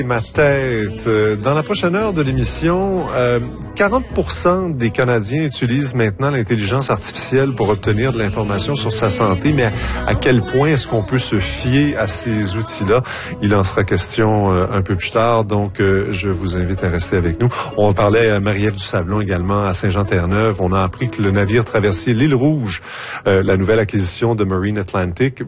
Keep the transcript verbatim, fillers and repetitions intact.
Ma tête. Dans la prochaine heure de l'émission, euh, quarante pour cent des Canadiens utilisent maintenant l'intelligence artificielle pour obtenir de l'information sur sa santé, mais à, à quel point est-ce qu'on peut se fier à ces outils-là? Il en sera question euh, un peu plus tard, donc euh, je vous invite à rester avec nous. On parlait à Marie-Ève Dusablon également à Saint-Jean-Terre-Neuve. On a appris que le navire traversier l'île Rouge, euh, la nouvelle acquisition de Marine Atlantic,